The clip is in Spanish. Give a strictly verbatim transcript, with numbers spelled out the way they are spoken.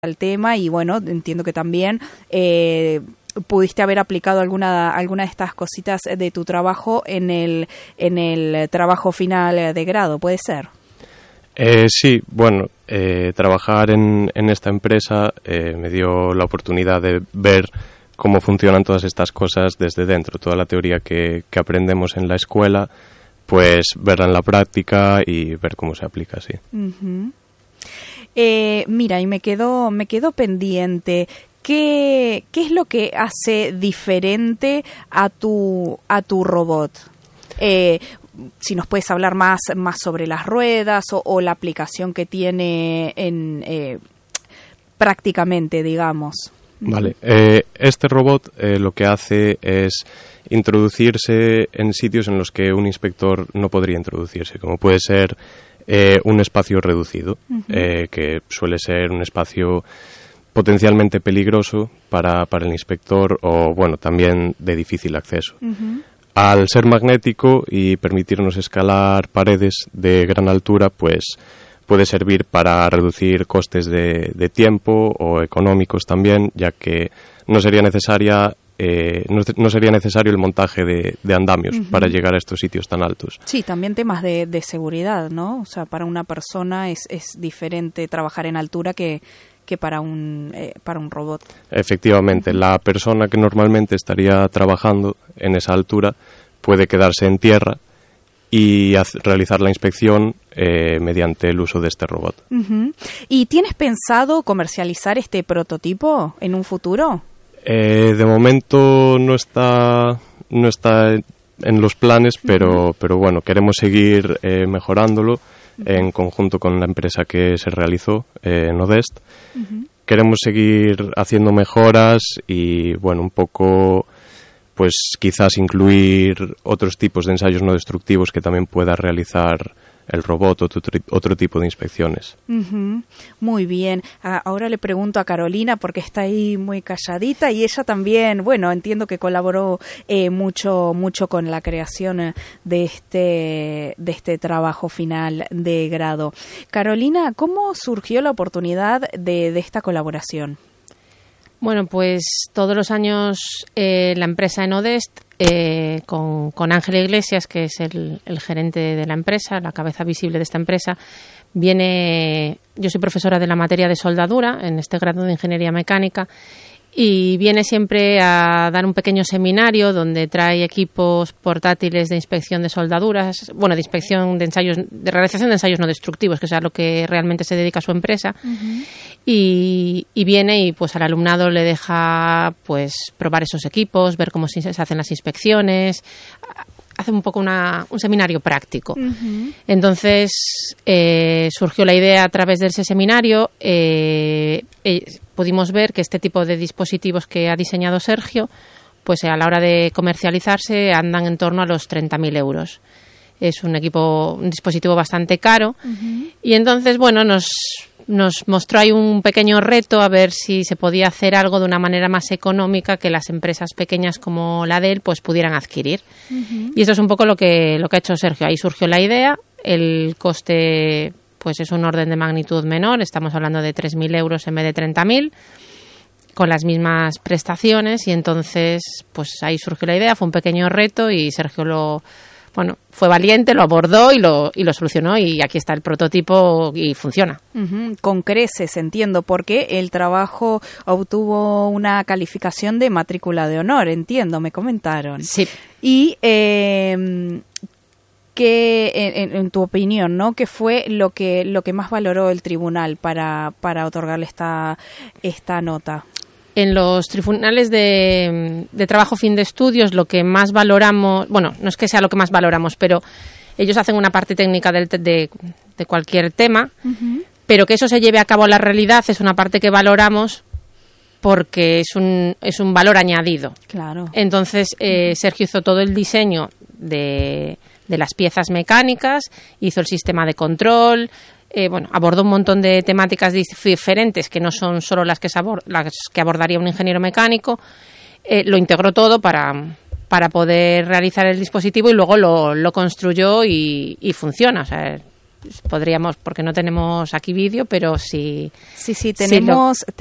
al tema y bueno, entiendo que también eh, pudiste haber aplicado alguna alguna de estas cositas de tu trabajo en el en el trabajo final de grado, ¿puede ser? Eh, sí, bueno, eh, trabajar en, en esta empresa eh, me dio la oportunidad de ver cómo funcionan todas estas cosas desde dentro, toda la teoría que, que aprendemos en la escuela, pues verla en la práctica y ver cómo se aplica, sí. Uh-huh. Eh, mira, y me quedó, me quedó pendiente, ¿qué, qué es lo que hace diferente a tu, a tu robot? Eh, si nos puedes hablar más, más sobre las ruedas o, o la aplicación que tiene en, eh, prácticamente, digamos. Vale, eh, este robot eh, lo que hace es introducirse en sitios en los que un inspector no podría introducirse, como puede ser eh, un espacio reducido, uh-huh. eh, que suele ser un espacio potencialmente peligroso para, para el inspector o, bueno, también de difícil acceso. Uh-huh. Al ser magnético y permitirnos escalar paredes de gran altura, pues puede servir para reducir costes de, de tiempo o económicos también, ya que no sería necesaria eh, no, no sería necesario el montaje de, de andamios uh-huh. para llegar a estos sitios tan altos. Sí, también temas de, de seguridad, ¿no? O sea, para una persona es, es diferente trabajar en altura que que para un eh, para un robot. Efectivamente, uh-huh. la persona que normalmente estaría trabajando en esa altura puede quedarse en tierra y hacer, realizar la inspección eh, mediante el uso de este robot. Uh-huh. ¿Y tienes pensado comercializar este prototipo en un futuro? Eh, de momento no está no está en los planes, pero uh-huh. pero bueno, queremos seguir eh, mejorándolo uh-huh. en conjunto con la empresa que se realizó, eh, Nodest. Uh-huh. Queremos seguir haciendo mejoras y bueno, un poco pues quizás incluir otros tipos de ensayos no destructivos que también pueda realizar el robot o otro, otro tipo de inspecciones. Uh-huh. Muy bien. Ahora le pregunto a Carolina porque está ahí muy calladita y ella también, bueno, entiendo que colaboró eh, mucho mucho con la creación de este de este trabajo final de grado. Carolina, ¿cómo surgió la oportunidad de, de esta colaboración? Bueno, pues todos los años eh, la empresa Nodest, eh, con, con Ángel Iglesias, que es el, el gerente de la empresa, la cabeza visible de esta empresa, viene, yo soy profesora de la materia de soldadura en este grado de Ingeniería Mecánica, y viene siempre a dar un pequeño seminario donde trae equipos portátiles de inspección de soldaduras, bueno, de inspección de ensayos, de realización de ensayos no destructivos, que es a lo que realmente se dedica su empresa. Uh-huh. y, y viene y pues al alumnado le deja pues probar esos equipos, ver cómo se hacen las inspecciones, hace un poco una, un seminario práctico. Uh-huh. Entonces eh, surgió la idea a través de ese seminario. Eh, eh, pudimos ver que este tipo de dispositivos que ha diseñado Sergio, pues a la hora de comercializarse andan en torno a los treinta mil euros. Es un equipo, un dispositivo bastante caro. Uh-huh. Y entonces, bueno, nos, nos mostró ahí un pequeño reto a ver si se podía hacer algo de una manera más económica que las empresas pequeñas como la de él pues pudieran adquirir. Uh-huh. Y eso es un poco lo que, lo que ha hecho Sergio. Ahí surgió la idea, el coste pues es un orden de magnitud menor, estamos hablando de tres mil euros en vez de treinta mil, con las mismas prestaciones, y entonces pues ahí surgió la idea, fue un pequeño reto y Sergio lo... Bueno, fue valiente, lo abordó y lo y lo solucionó, y aquí está el prototipo y funciona. Uh-huh. Con creces, entiendo, porque el trabajo obtuvo una calificación de matrícula de honor, entiendo, me comentaron. Sí. Y eh, que en, en tu opinión, ¿no? ¿Qué fue lo que lo que más valoró el tribunal para para otorgarle esta esta nota? En los tribunales de, de trabajo fin de estudios lo que más valoramos, bueno, no es que sea lo que más valoramos, pero ellos hacen una parte técnica del, de, de cualquier tema, uh-huh. pero que eso se lleve a cabo a la realidad es una parte que valoramos porque es un, es un valor añadido. Claro. Entonces, eh, Sergio hizo todo el diseño de, de las piezas mecánicas, hizo el sistema de control. Eh, bueno, abordó un montón de temáticas diferentes que no son solo las que, abord- las que abordaría un ingeniero mecánico. Eh, lo integró todo para, para poder realizar el dispositivo y luego lo, lo construyó y, y funciona. O sea, podríamos, porque no tenemos aquí vídeo, pero si... Sí, sí, tenemos... Si lo,